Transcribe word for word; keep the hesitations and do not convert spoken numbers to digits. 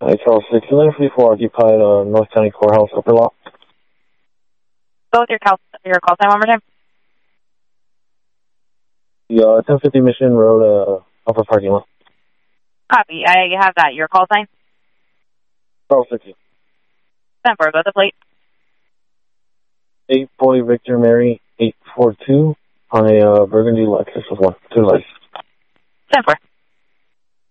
I Charles six, eleven fifty-four occupied uh, North County Courthouse, upper lot. Go with your call, your call sign one more time. The uh, ten fifty Mission Road, uh, upper parking lot. Copy. I have that. Your call sign? Charles six. ten four, go with the plate. eight forty Victor Mary, eight four two on a uh, Burgundy Lexus with one, two lights. ten four.